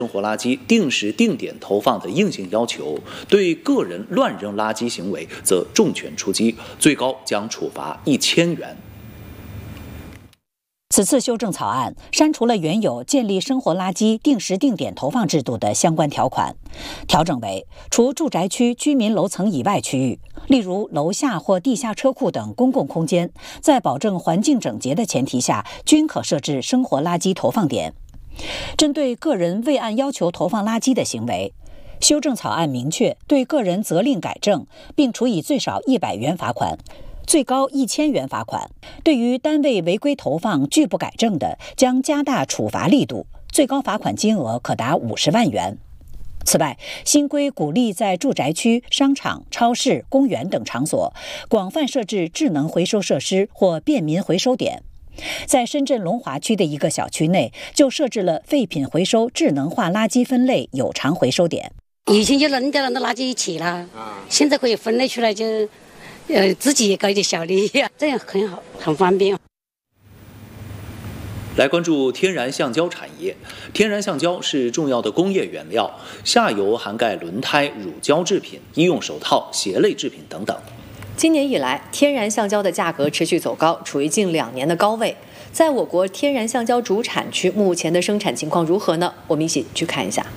生活垃圾定时定点投放的硬性要求，对个人乱扔垃圾行为则重拳出击，最高将处罚1000元。 此次修正草案删除了原有建立生活垃圾定时定点投放制度的相关条款，调整为除住宅区居民楼层以外区域，例如楼下或地下车库等公共空间，在保证环境整洁的前提下，均可设置生活垃圾投放点。针对个人未按要求投放垃圾的行为，修正草案明确对个人责令改正，并处以最少100元罚款，最高1000元罚款。对于单位违规投放拒不改正的，将加大处罚力度，最高罚款金额可达50万元。此外，新规鼓励在住宅区、商场、超市、公园等场所广泛设置智能回收设施或便民回收点。在深圳龙华区的一个小区内，就设置了废品回收智能化垃圾分类有偿回收点。 以前就扔掉了那垃圾一起了，现在可以分类出来，就自己也搞一点小利益，这样很好，很方便。 来关注天然橡胶产业。天然橡胶是重要的工业原料，下游涵盖轮胎、乳胶制品、医用手套、鞋类制品等等。 今年以来，天然橡胶的价格持续走高，处于近2年的高位。在我国天然橡胶主产区，目前的生产情况如何呢？我们一起去看一下。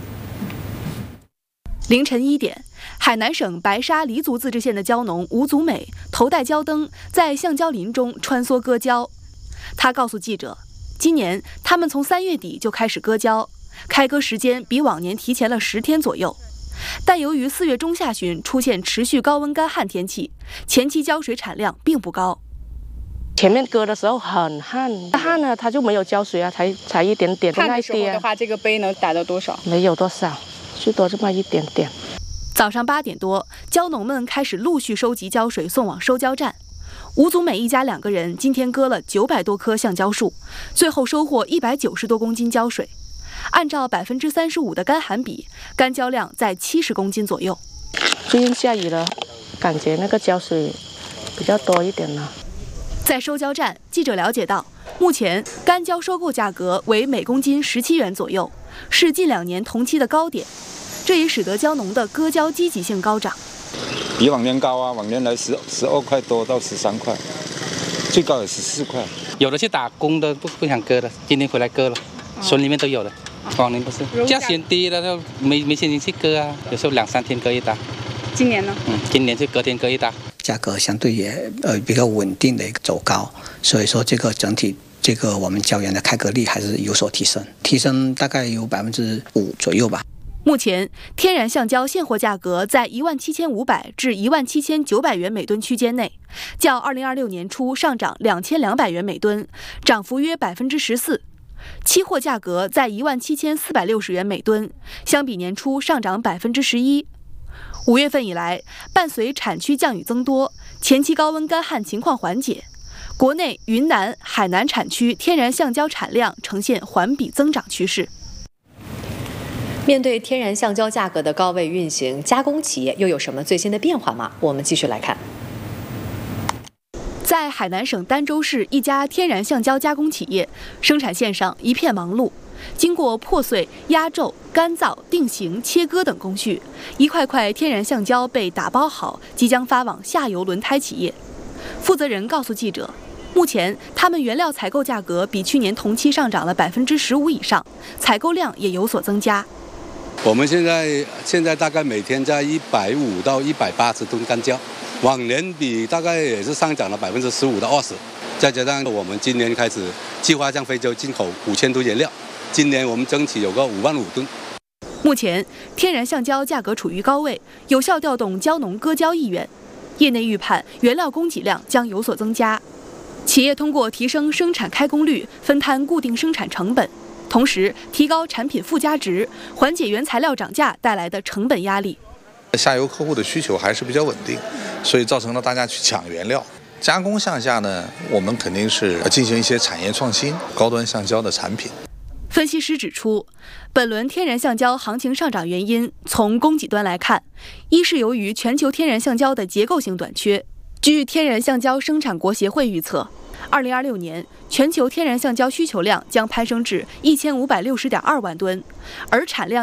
凌晨1点，海南省白沙黎族自治县的胶农吴祖美头戴胶灯，在橡胶林中穿梭割胶。他告诉记者，今年他们从3月底就开始割胶，开割时间比往年提前了10天左右。但由于4月中下旬出现持续高温干旱天气，前期胶水产量并不高。 前面割的时候很旱呢，它就没有胶水啊，才一点点。 旱的时候的话，这个杯能打到多少？ 没有多少，最多这么一点点。 早上8点多，胶农们开始陆续收集胶水送往收胶站。吴祖美一家2个人今天割了900多棵橡胶树，最后收获190多公斤胶水。按照35%的干旱比，干胶量在70公斤左右。 最近下雨了，感觉那个胶水比较多一点了。 在收胶站，记者了解到，目前干胶收购价格为每公斤17元左右，是近2年同期的高点。这也使得胶农的割胶积极性高涨。 比往年高啊，往年来12块多到13块，最高有14块。 有的去打工的不想割了，今天回来割了，村里面都有的。往年不是价钱低了，就没心情去割啊，有时候2-3天割一打。 今年呢？ 今年就隔天割一打。 价格相对也比较稳定的一个走高，所以说这个整体这个我们胶原的开割率还是有所提升大概有5%左右吧。 目前，天然橡胶现货价格在17500至17900元每吨区间内，较2026年初上涨2200元每吨，涨幅约14%。期货价格在17460元每吨，相比年初上涨11%。5月份以来，伴随产区降雨增多，前期高温干旱情况缓解，国内云南、海南产区天然橡胶产量呈现环比增长趋势。 面对天然橡胶价格的高位运行，加工企业又有什么最新的变化吗？我们继续来看。 在海南省儋州市一家天然橡胶加工企业，生产线上一片忙碌。经过破碎、压皱、干燥、定型、切割等工序，一块块天然橡胶被打包好，即将发往下游轮胎企业。负责人告诉记者，目前他们原料采购价格比去年同期上涨了15%以上，采购量也有所增加。 我们现在大概每天在150到180吨干胶，往年比大概也是上涨了15%到20%。再加上我们今年开始计划向非洲进口5000吨原料，今年我们争取有个55000吨。 目前天然橡胶价格处于高位，有效调动胶农割胶意愿。业内预判原料供给量将有所增加，企业通过提升生产开工率，分摊固定生产成本，同时提高产品附加值，缓解原材料涨价带来的成本压力。 下游客户的需求还是比较稳定，所以造成了大家去抢原料。加工项下呢，我们肯定是进行一些产业创新，高端橡胶的产品。 分析师指出，本轮天然橡胶行情上涨原因，从供给端来看，一是由于全球天然橡胶的结构性短缺。据天然橡胶生产国协会预测 2026年，全球天然橡胶需求量将攀升至1560.2万吨，而产量